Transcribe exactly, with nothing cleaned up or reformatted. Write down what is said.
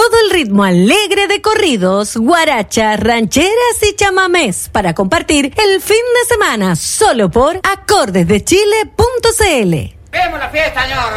Todo el ritmo alegre de corridos, guarachas, rancheras y chamamés para compartir el fin de semana solo por acordes de chile punto c l. ¡Vemos la fiesta, señor!